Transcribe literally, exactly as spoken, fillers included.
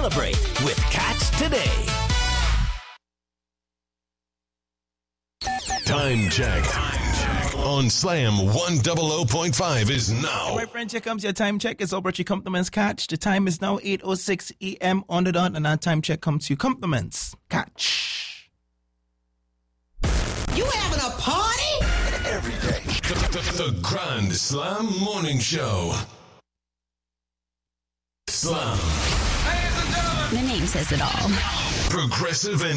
celebrate with Catch Today. Time check. Time check on Slam one hundred point five is now. My friends, here comes your time check. It's all brought you compliments, Catch. The time is now eight oh six a.m. on the dot, and our time check comes to you compliments, Catch. You having a party? Every day. The, the, the Grand Slam Morning Show. Slam. The name says it all. Progressive and